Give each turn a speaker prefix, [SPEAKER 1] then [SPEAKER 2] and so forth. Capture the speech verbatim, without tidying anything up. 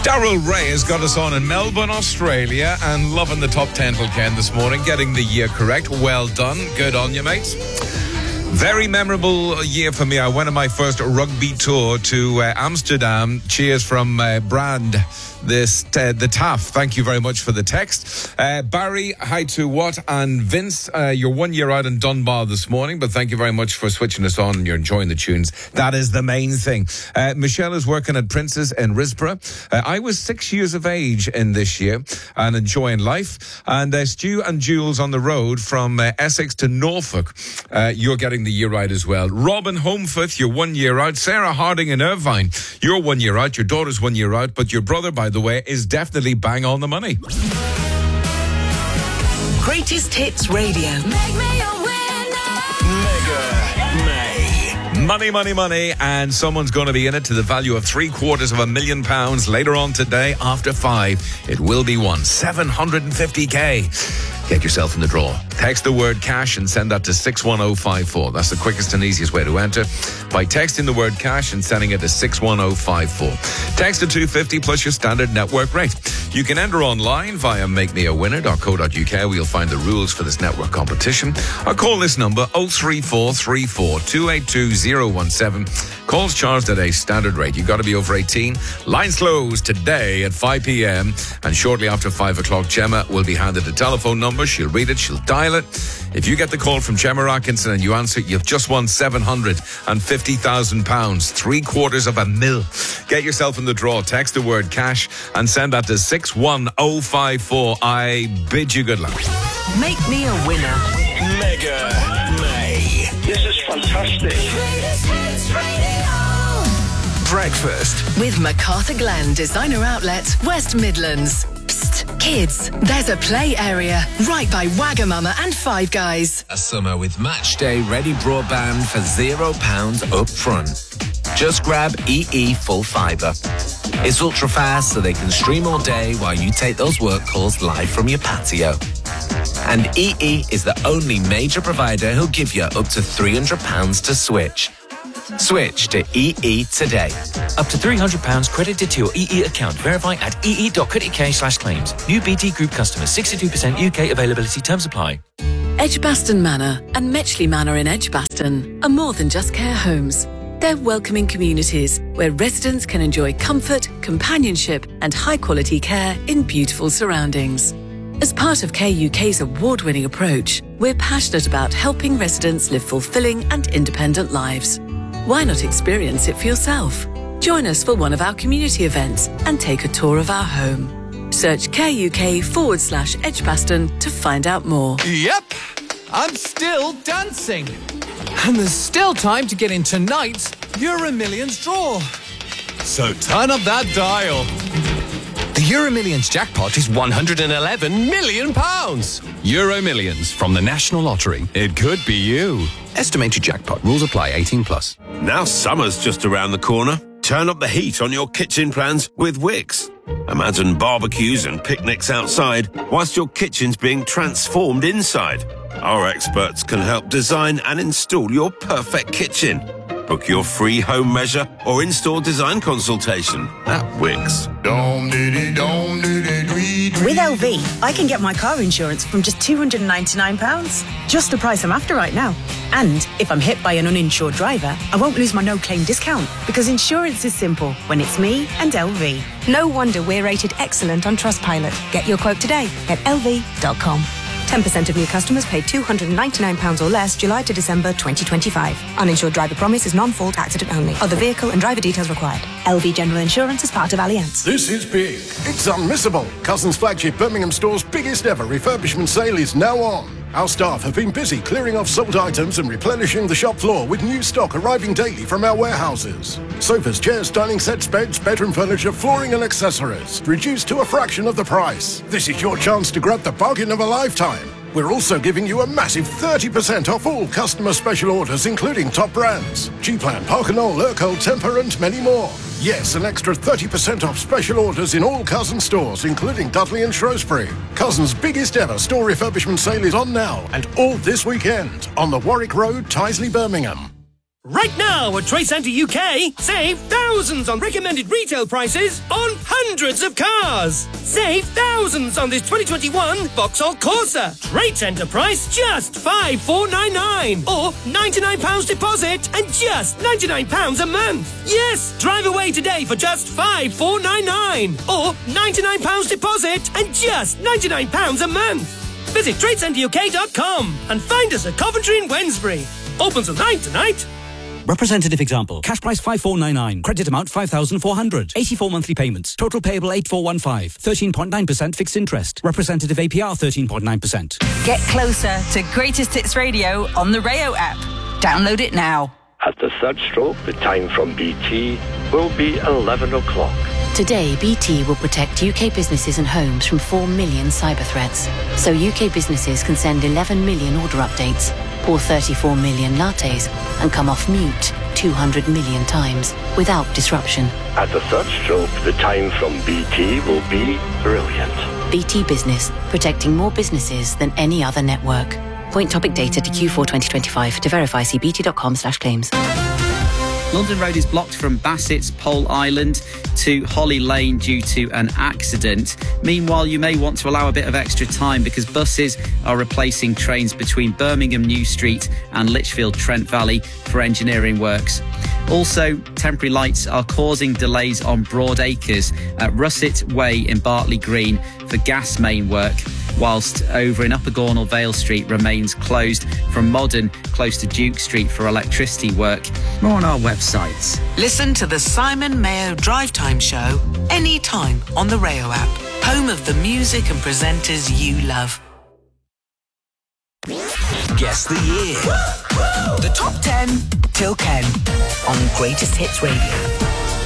[SPEAKER 1] Daryl Ray has got us on in Melbourne, Australia, and loving the top ten till Ken this morning, getting the year correct. Well done. Good on you, mates. Very memorable year for me. I went on my first rugby tour to uh, Amsterdam. Cheers from uh, Brand, this uh, the T A F. Thank you very much for the text. Uh, Barry, hi to Watt, and Vince. Uh, you're one year out in Dunbar this morning, but thank you very much for switching us on and you're enjoying the tunes. That is the main thing. Uh, Michelle is working at Prince's in Risborough. Uh, I was six years of age in this year and enjoying life. And uh, Stu and Jules on the road from uh, Essex to Norfolk. Uh, you're getting the year right as well. Robin Homefith, you're one year out. Sarah Harding in Irvine, you're one year out. Your daughter's one year out, but your brother, by the way, is definitely bang on the money.
[SPEAKER 2] Greatest Hits Radio. Make me a winner. Mega May.
[SPEAKER 1] Money, money, money, and someone's going to be in it to the value of three quarters of a million pounds later on today after five. It will be one seven hundred fifty k. Get yourself in the draw. Text the word cash and send that to six one oh five four. That's the quickest and easiest way to enter, by texting the word cash and sending it to six one oh five four. Text to two fifty plus your standard network rate. You can enter online via make me a winner dot co dot uk, where you'll find the rules for this network competition. Or call this number oh three four three four two eight two oh one seven. Calls charged at a standard rate. You've got to be over eighteen. Lines closed today at five p.m. And shortly after five o'clock, Gemma will be handed a telephone number. She'll read it, she'll dial it. If you get the call from Gemma Atkinson and you answer, you've just won seven hundred fifty thousand pounds, three quarters of a mil. Get yourself in the draw. Text the word cash and send that to six one oh five four. I bid you good luck.
[SPEAKER 2] Make me a winner.
[SPEAKER 3] Mega May.
[SPEAKER 4] This is fantastic.
[SPEAKER 3] Breakfast
[SPEAKER 2] With MacArthur Glen Designer Outlets, West Midlands. Psst, kids, there's a play area right by Wagamama and Five Guys.
[SPEAKER 5] A summer with Matchday Ready Broadband for zero pounds up front. Just grab E E Full Fibre. It's ultra fast so they can stream all day while you take those work calls live from your patio. And E E is the only major provider who'll give you up to three hundred pounds to switch. Switch to E E today.
[SPEAKER 6] Up to three hundred pounds credited to your E E account. Verify at ee.co.uk slash claims. New B T Group customers. sixty-two percent U K availability. Terms apply.
[SPEAKER 7] Edgbaston Manor and Metchley Manor in Edgbaston are more than just care homes. They're welcoming communities where residents can enjoy comfort, companionship and high-quality care in beautiful surroundings. As part of Care U K's award-winning approach, we're passionate about helping residents live fulfilling and independent lives. Why not experience it for yourself? Join us for one of our community events and take a tour of our home. Search Care U K forward slash Edgbaston to find out more.
[SPEAKER 8] Yep, I'm still dancing. And there's still time to get in tonight's Euro Millions draw. So turn up that dial. The Euro Millions jackpot is one hundred eleven million pounds.
[SPEAKER 9] Euro Millions from the National Lottery. It could be you. Estimated jackpot. Rules apply. eighteen plus.
[SPEAKER 10] Now summer's just around the corner. Turn up the heat on your kitchen plans with Wix. Imagine barbecues and picnics outside whilst your kitchen's being transformed inside. Our experts can help design and install your perfect kitchen. Book your free home measure or in-store design consultation at Wix.
[SPEAKER 11] With L V, I can get my car insurance from just two hundred ninety-nine pounds. Just the price I'm after right now. And if I'm hit by an uninsured driver, I won't lose my no-claim discount, because insurance is simple when it's me and L V.
[SPEAKER 12] No wonder we're rated excellent on Trustpilot. Get your quote today at L V dot com. ten percent of new customers paid two hundred ninety-nine pounds or less July to December twenty twenty-five. Uninsured driver promise is non-fault accident only. Other vehicle and driver details required. L V General Insurance is part of Allianz.
[SPEAKER 13] This is big. It's unmissable. Cousins flagship Birmingham store's biggest ever refurbishment sale is now on. Our staff have been busy clearing off sold items and replenishing the shop floor with new stock arriving daily from our warehouses. Sofas, chairs, dining sets, beds, bedroom furniture, flooring and accessories. Reduced to a fraction of the price. This is your chance to grab the bargain of a lifetime. We're also giving you a massive thirty percent off all customer special orders, including top brands. G-Plan, Parkinol, Urkel, Temper and many more. Yes, an extra thirty percent off special orders in all Cousins stores, including Dudley and Shrewsbury. Cousins' biggest ever store refurbishment sale is on now and all this weekend on the Warwick Road, Tyseley, Birmingham.
[SPEAKER 4] Right now at Trade Centre U K, save thousands on recommended retail prices on hundreds of cars. Save thousands on this twenty twenty-one Vauxhall Corsa. Trade Centre price just five thousand four hundred ninety-nine pounds or ninety-nine pounds deposit and just ninety-nine pounds a month. Yes, drive away today for just five thousand four hundred ninety-nine pounds or ninety-nine pounds deposit and just ninety-nine pounds a month. Visit trade centre U K dot com and find us at Coventry and Wednesbury. Open till nine tonight.
[SPEAKER 14] Representative example. Cash price five thousand four hundred ninety-nine. Credit amount five thousand four hundred. eighty-four monthly payments. Total payable eight thousand four hundred fifteen. thirteen point nine percent fixed interest. Representative A P R thirteen point nine percent.
[SPEAKER 15] Get closer to Greatest Hits Radio on the Rayo app. Download it now.
[SPEAKER 16] At the third stroke, the time from B T will be eleven o'clock.
[SPEAKER 17] Today, B T will protect U K businesses and homes from four million cyber threats. So U K businesses can send eleven million order updates, pour thirty-four million lattes, and come off mute two hundred million times without disruption.
[SPEAKER 16] At the third stroke, the time from B T will be brilliant.
[SPEAKER 17] B T Business, protecting more businesses than any other network. Point topic data to Q four twenty twenty-five. To verify, see bt.com slash claims.
[SPEAKER 18] London Road is blocked from Bassett's Pole Island to Holly Lane due to an accident. Meanwhile, you may want to allow a bit of extra time because buses are replacing trains between Birmingham New Street and Lichfield Trent Valley for engineering works. Also, temporary lights are causing delays on Broad Acres at Russet Way in Bartley Green for gas main work, whilst over in Upper Gornal Vale Street remains closed from Modern close to Duke Street for electricity work. More on our websites.
[SPEAKER 19] Listen to the Simon Mayo Drive Time Show anytime on the Rayo app, home of the music and presenters you love.
[SPEAKER 3] Guess the year.
[SPEAKER 19] The top ten till Ken on Greatest Hits Radio.